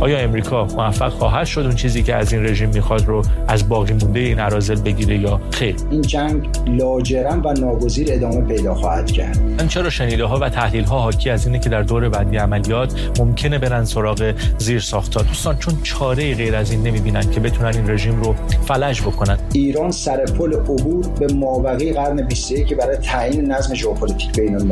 آیا امریکا موفق خواهد شد اون چیزی که از این رژیم میخواد رو از باقی مونده این اراذل بگیره یا خیر؟ این جنگ لاجرم و ناگزیر ادامه پیدا خواهد کرد. من چرا شنیده‌ها و تحلیل‌ها حاکی از اینه که در دور بعدی عملیات ممکنه برن سراغ زیرساخت‌ها. دوستان چون چاره‌ای غیر از این نمی‌بینن که بتونن این رژیم رو فلج بکنن. ایران سر پل عبور به مابقی قرن 21 برای تعیین نظم ژئوپلیتیک بین